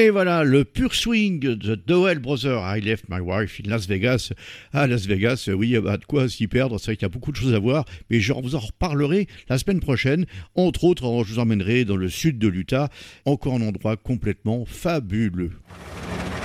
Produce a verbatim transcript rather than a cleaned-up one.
Et voilà, le pur swing de Dowell Brothers. I left my wife in Las Vegas. À Las Vegas, oui, il y a de quoi s'y perdre. C'est vrai qu'il y a beaucoup de choses à voir, mais je vous en reparlerai la semaine prochaine. Entre autres, je vous emmènerai dans le sud de l'Utah, encore un endroit complètement fabuleux.